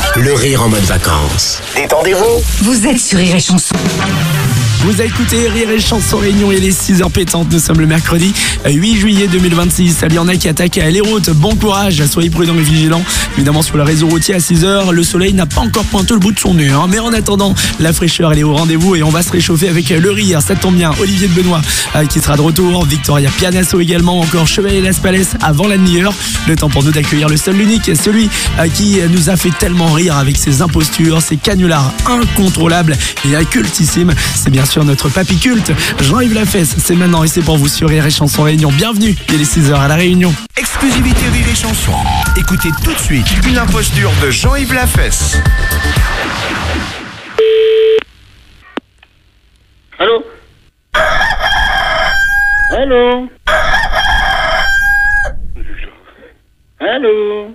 Le rire en mode vacances. Détendez-vous. Vous êtes sur Rire et Chanson. Vous écoutez Rire et Chanson Réunion et les 6h pétantes. Nous sommes le mercredi 8 juillet 2026. Il y en a qui attaquent les routes. Bon courage, soyez prudents et vigilants. Évidemment, sur le réseau routier à 6h, le soleil n'a pas encore pointé le bout de son nez. Mais en attendant, la fraîcheur, elle est au rendez-vous et on va se réchauffer avec le rire. Ça tombe bien. Olivier de Benoît qui sera de retour. Victoria Pianasso également. Encore Chevalier Las Palais avant la demi-heure. Le temps pour nous d'accueillir le seul, l'unique, celui qui nous a fait tellement rire avec ses impostures, ses canulars incontrôlables et cultissimes. C'est bien sûr notre papy culte, Jean-Yves Lafesse. C'est maintenant et c'est pour vous sur Rire et Chanson Réunion. Bienvenue, il est 6h à la Réunion. Exclusivité Rire et Chanson. Écoutez tout de suite une imposture de Jean-Yves Lafesse. Allô? Allô? Allô?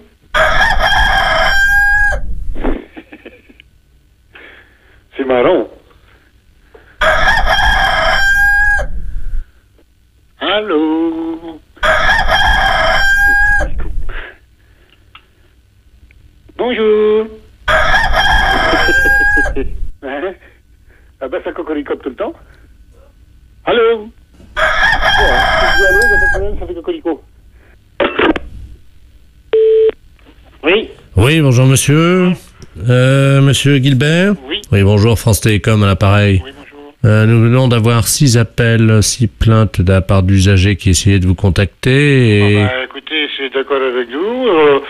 C'est marrant. Allô? Bonjour. Ah ben ça cocoricote tout le temps. Allô? Ça fait cocorico. Oui. Oui, bonjour monsieur. Monsieur Gilbert? Oui. Oui, bonjour, France Télécom à l'appareil. Oui, bonjour. Nous venons d'avoir 6 appels, 6 plaintes de la part d'usagers qui essayaient de vous contacter. Et... Écoutez, je suis d'accord avec vous.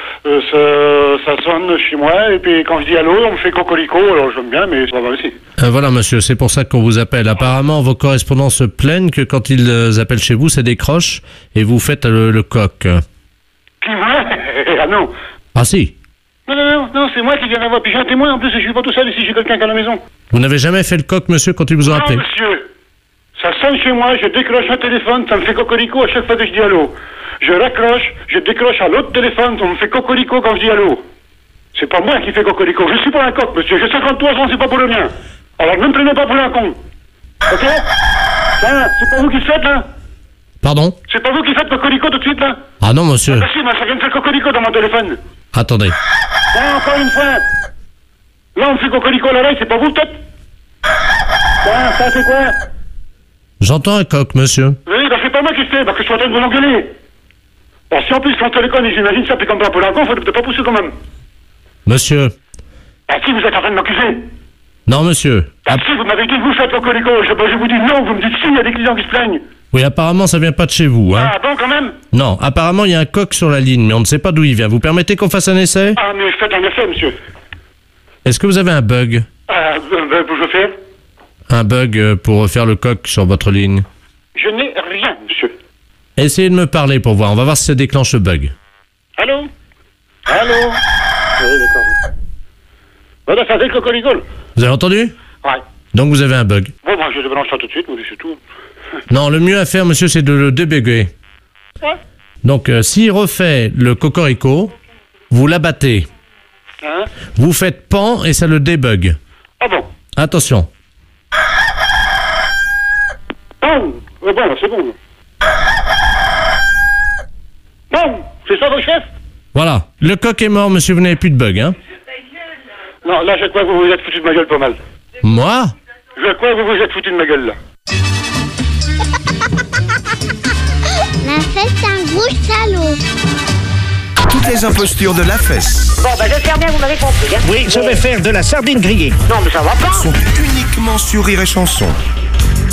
Ça sonne chez moi et puis quand je dis allô, on me fait cocorico. Alors j'aime bien, mais ça va aussi. Voilà monsieur, c'est pour ça qu'on vous appelle. Apparemment, vos correspondants se plaignent que quand ils appellent chez vous, ça décroche et vous faites le coq. Qui moi? Ah non. Ah si. Non, c'est moi qui viens d'avoir. Puis j'ai un témoin en plus, je suis pas tout seul ici, j'ai quelqu'un qui est à la maison. Vous n'avez jamais fait le coq, monsieur, quand ils vous ont appelé? Non, monsieur. Ça sonne chez moi, je décroche un téléphone, ça me fait cocorico à chaque fois que je dis allô. Je raccroche, je décroche à l'autre téléphone, ça me fait cocorico quand je dis allô. C'est pas moi qui fais cocorico, je suis pas un coq, monsieur. J'ai 53 ans, c'est pas pour le mien. Alors ne me prenez pas pour un con. Ok? Ça, c'est pas vous qui le faites, là? Pardon? C'est pas vous qui faites cocorico tout de suite, là? Ah non, monsieur. Ah si, moi, ça vient de faire cocorico dans mon téléphone. Attendez. Encore une fois. Là, on me fait cocorico à l'oreille, c'est pas vous, peut-être? Ça, c'est quoi? J'entends un coq, monsieur. Oui, c'est pas moi qui le fais, parce que je suis en train de vous l'engueuler. Bon, si en plus, quand téléphone, j'imagine ça, puis comme ça pour un con, faut peut-être pas pousser quand même. Monsieur. Ah si, vous êtes en train de m'accuser. Non, monsieur. Ah si, vous m'avez dit que vous faites cocorico. Je vous dis non, vous me dites si, il y a des clients qui se plaignent. Oui, apparemment, ça vient pas de chez vous, hein. Ah bon, quand même? Non, apparemment, il y a un coq sur la ligne, mais on ne sait pas d'où il vient. Vous permettez qu'on fasse un essai? Ah, mais faites un essai, monsieur. Est-ce que vous avez un bug? Je fais? Un bug pour refaire le coq sur votre ligne? Je n'ai rien, monsieur. Essayez de me parler pour voir. On va voir si ça déclenche le bug. Allô? Allô? Oui, d'accord. Voilà, ça fait le cocorico. Vous avez entendu? Ouais. Donc vous avez un bug. Bon, je débranche ça tout de suite, mais c'est tout. Non, le mieux à faire, monsieur, c'est de le débugger. Ouais. Donc, s'il refait le cocorico, vous l'abattez. Hein? Vous faites pan et ça le débug. Ah bon? Attention. Bon, c'est bon. Bon, c'est ça vos chefs? Voilà. Le coq est mort, monsieur, vous n'avez plus de bug, hein? Non, là, je crois que vous vous êtes foutu de ma gueule pas mal. Moi? Je crois que vous vous êtes foutu de ma gueule, là. Lafesse, c'est un gros salaud. Toutes les impostures de Lafesse Bon, ben j'espère bien que vous m'avez compris. Hein. Oui, je vais faire de la sardine grillée. Non, mais ça va pas. sont uniquement sur Rire et Chanson.